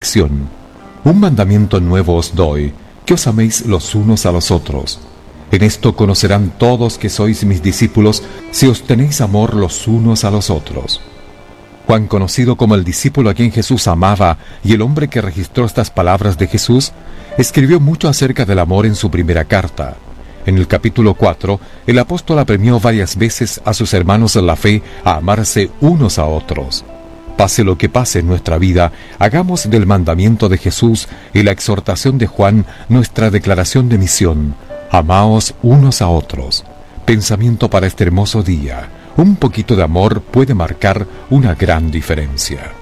perfección. Un mandamiento nuevo os doy, que os améis los unos a los otros. En esto conocerán todos que sois mis discípulos, si os tenéis amor los unos a los otros. Juan, conocido como el discípulo a quien Jesús amaba y el hombre que registró estas palabras de Jesús, escribió mucho acerca del amor en su primera carta. En el capítulo 4, el apóstol apremió varias veces a sus hermanos en la fe a amarse unos a otros. Pase lo que pase en nuestra vida, hagamos del mandamiento de Jesús y la exhortación de Juan nuestra declaración de misión. Amaos unos a otros. Pensamiento para este hermoso día. Un poquito de amor puede marcar una gran diferencia.